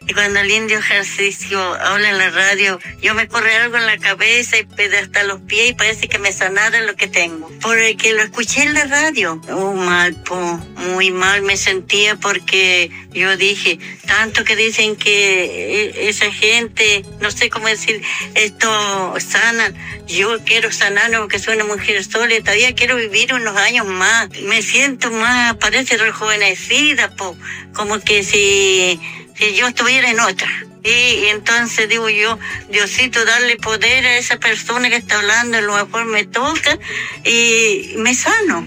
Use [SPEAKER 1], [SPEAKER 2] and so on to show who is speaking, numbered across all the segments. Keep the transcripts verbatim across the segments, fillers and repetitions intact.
[SPEAKER 1] Y cuando el indio ejercicio habla en la radio, yo me corre algo en la cabeza y hasta los pies y parece que me sanara lo que tengo. Porque lo escuché en la radio. Oh, mal, po, muy mal me sentía porque yo dije, tanto que dicen que esa gente, no sé cómo decir, esto sanan. Yo quiero sanarme porque soy una mujer sola y todavía quiero vivir unos años más. Me siento más, parece rejuvenecida, po, como que si... si yo estuviera en otra. Y, y entonces digo yo, Diosito, darle poder a esa persona que está hablando, a lo mejor me toca y me sano.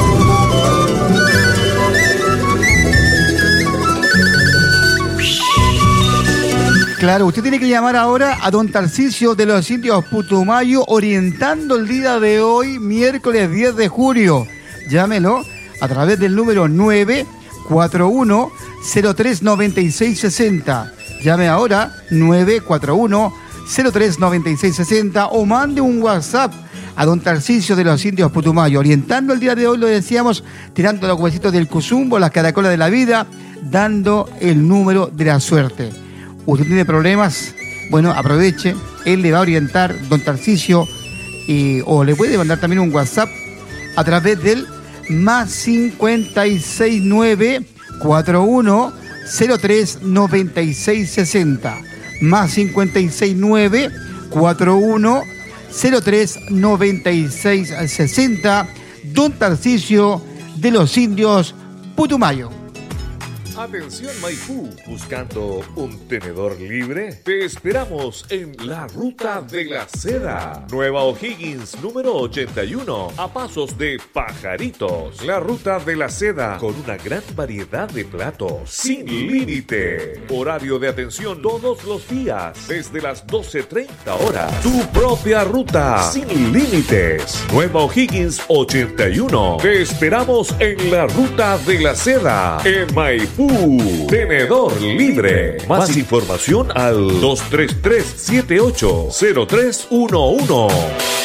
[SPEAKER 2] Claro, usted tiene que llamar ahora a don Tarcisio de los Indios Putumayo, orientando el día de hoy, miércoles diez de julio. Llámelo a través del número nueve cuatro uno cero tres nueve seis seis cero. Llame ahora nueve cuatro uno cero tres nueve seis seis cero o mande un WhatsApp a don Tarcisio de los Indios Putumayo, orientando el día de hoy, lo decíamos, tirando los huesitos del cuzumbo, las caracolas de la vida, dando el número de la suerte. ¿Usted tiene problemas? Bueno, aproveche, él le va a orientar, don Tarcisio, y, o le puede mandar también un WhatsApp a través del más cincuenta y seis nueve cuatro uno cero tres nueve seis seis cero, más cincuenta y seis nueve cuatro uno cero tres nueve seis seis cero, don Tarcisio de los Indios Putumayo.
[SPEAKER 3] Atención Maipú, buscando un tenedor libre. Te esperamos en la Ruta de la Seda, Nueva O'Higgins número ochenta y uno, a pasos de Pajaritos. La Ruta de la Seda, con una gran variedad de platos, sin límite. Horario de atención todos los días, desde las doce treinta horas. Tu propia ruta, sin límites. Nueva O'Higgins ochenta y uno. Te esperamos en la Ruta de la Seda, en Maipú. Tenedor libre. Más información al dos tres tres siete ocho cero tres uno uno.